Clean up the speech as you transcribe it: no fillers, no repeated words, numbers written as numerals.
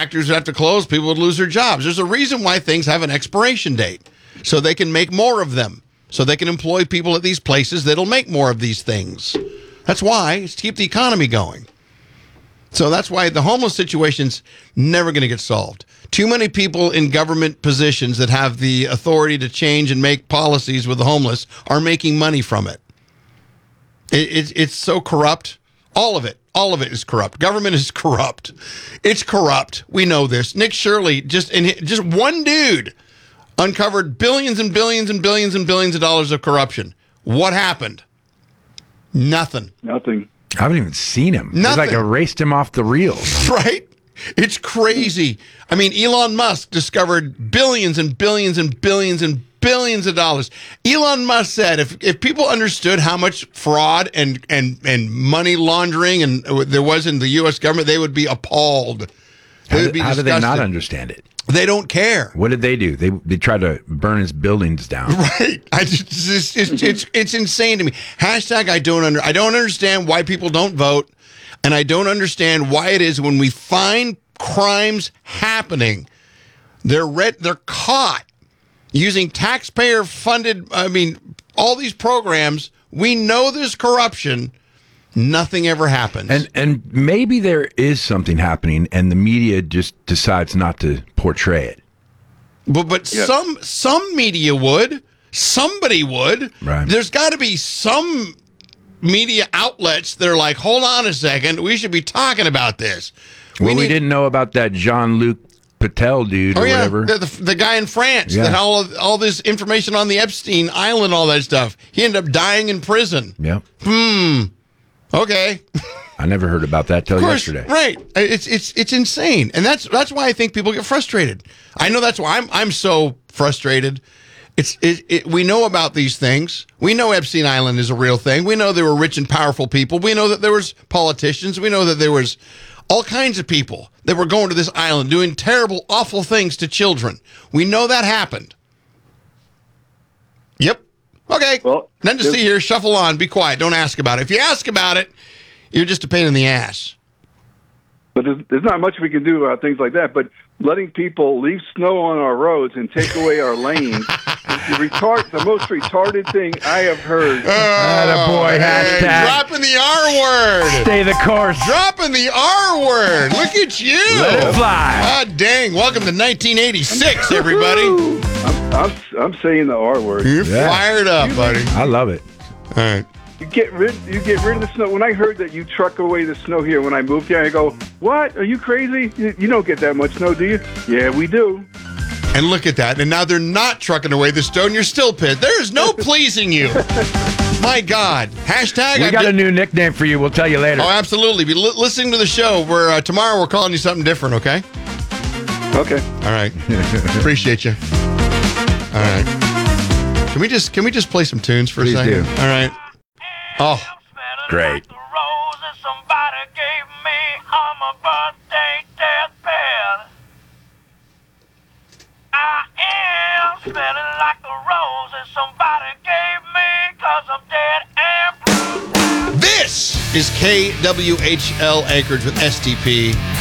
factories would have to close. People would lose their jobs. There's a reason why things have an expiration date, so they can make more of them, so they can employ people at these places that'll make more of these things. That's why, it's to keep the economy going. So that's why the homeless situation's never going to get solved. Too many people in government positions that have the authority to change and make policies with the homeless are making money from it. It's so corrupt. All of it is corrupt. Government is corrupt. It's corrupt. We know this. Nick Shirley, just one dude, uncovered billions and billions and billions and billions of dollars of corruption. What happened? Nothing. I haven't even seen him. Nothing. It's like erased him off the reels. Right? It's crazy. I mean, Elon Musk discovered billions and billions and billions and billions of dollars. Elon Musk said if people understood how much fraud and money laundering and there was in the U.S. government, they would be appalled. How do they not understand it? They don't care. What did they do? They tried to burn his buildings down. Right. It's insane to me. Hashtag I don't understand why people don't vote, and I don't understand why it is when we find crimes happening, they're caught using taxpayer-funded, all these programs. We know there's corruption. Nothing ever happens. And maybe there is something happening, and the media just decides not to portray it. But some media would. Somebody would. Right. There's got to be some media outlets that are like, hold on a second, we should be talking about this. We didn't know about that Jean-Luc Patel dude or whatever. The guy in France that all this information on the Epstein Island, all that stuff. He ended up dying in prison. Yeah. Okay. I never heard about that till yesterday. Right. It's insane. And that's why I think people get frustrated. I know that's why I'm so frustrated. We know about these things. We know Epstein Island is a real thing. We know there were rich and powerful people. We know that there was politicians. We know that there was all kinds of people that were going to this island doing terrible, awful things to children. We know that happened. Yep. Okay. Well, nothing to see here. Shuffle on. Be quiet. Don't ask about it. If you ask about it, you're just a pain in the ass. But there's not much we can do about things like that. But letting people leave snow on our roads and take away our lanes is the most retarded thing I have heard. Attaboy, hashtag. Dropping the R word. Stay the course. Dropping the R word. Look at you. Let it fly. Ah, dang. Welcome to 1986, everybody. I'm saying the R word. You're fired up, buddy. I love it. All right. You get rid of the snow. When I heard that you truck away the snow here when I moved here, I go, what? Are you crazy? You don't get that much snow, do you? Yeah, we do. And look at that. And now they're not trucking away the snow, and you're still pissed. There is no pleasing you. My God. Hashtag. We got a new nickname for you. We'll tell you later. Oh, absolutely. Be listening to the show. Where tomorrow we're calling you something different, okay? Okay. All right. Appreciate you. All right. Can we just play some tunes for Please a second? do. All right. Oh, great. I am smelling like a rose that somebody gave me 'cause I'm dead and blue. this is KWHL Anchorage with STP.